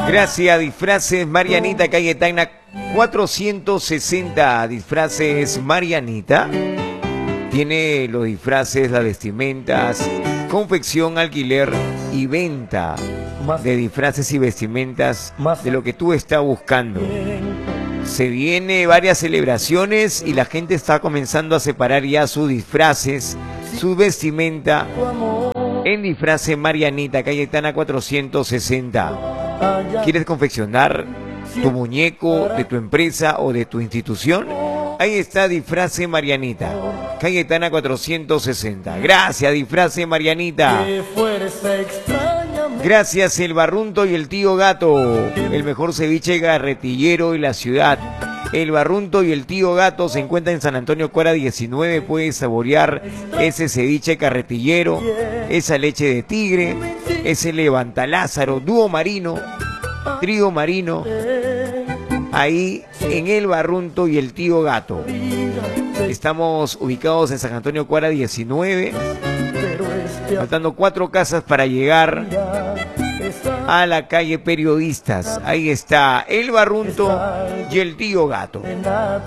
Gracias, Disfraces Marianita, calle Tacna 460. Disfraces Marianita. Tiene los disfraces, las vestimentas, confección, alquiler y venta de disfraces y vestimentas de lo que tú estás buscando. Se viene varias celebraciones y la gente está comenzando a separar ya sus disfraces, su vestimenta en Disfraces Marianita, calle Tacna 460. ¿Quieres confeccionar tu muñeco de tu empresa o de tu institución? Ahí está Disfraces Marianita, calle Tacna 460. Gracias, Disfraces Marianita. Gracias, El Barrunto y el Tío Gato, el mejor ceviche carretillero de la ciudad. El Barrunto y el Tío Gato se encuentran en San Antonio Cuara 19. Puedes saborear ese ceviche carretillero, esa leche de tigre, ese levantalázaro, dúo marino, trío marino, ahí en El Barrunto y el Tío Gato. Estamos ubicados en San Antonio Cuara 19, faltando 4 casas para llegar a la calle Periodistas. Ahí está El Barrunto y el Tío Gato.